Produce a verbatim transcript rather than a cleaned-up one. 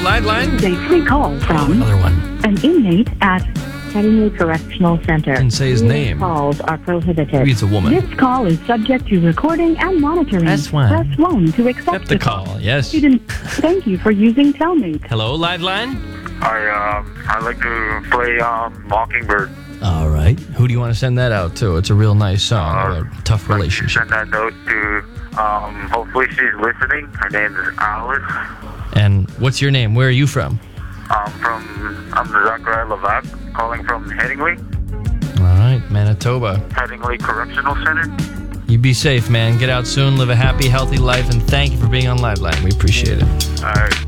Lideline? This is a free call from Another one. an inmate at Headingley Correctional Center. Didn't say his These name. calls are prohibited. Maybe it's a woman. This call is subject to recording and monitoring. Press one. Press one to accept, Accept the call. Yes. Student, thank you for using Telmate. Hello, Lideline? I um I like to play um Mockingbird. All right. Who do you want to send that out to? It's a real nice song Uh, about a tough relationship. Send that note to um hopefully she's listening. Her name is Alice. And what's your name? Where are you from? Um from I'm Zachariah Levac, calling from Headingley, All right, Manitoba. Headingley Correctional Center. You be safe, man. Get out soon, live a happy, healthy life, and thank you for being on Lideline. We appreciate it. All right.